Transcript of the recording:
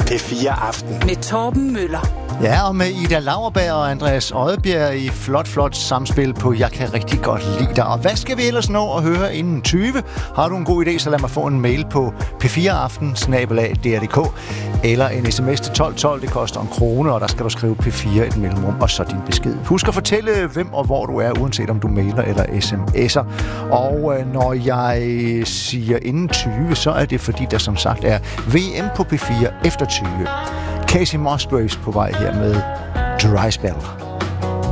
P4 Aften. Med Torben Møller. Ja, og med Ida Lauerberg og Andreas Oddbjerg i flot samspil på Jeg kan rigtig godt lide dig. Og hvad skal vi ellers nå at høre inden 20? Har du en god idé, så lad mig få en mail på p4aften@dr.dk eller en sms til 1212. Det koster 1 krone, og der skal du skrive P4 et mellemrum og så din besked. Husk at fortælle, hvem og hvor du er, uanset om du mailer eller sms'er. Og når jeg siger inden 20, så er det fordi, der som sagt er VM på P4 efter 20. Casey Musgraves på vej her med Dry Spell.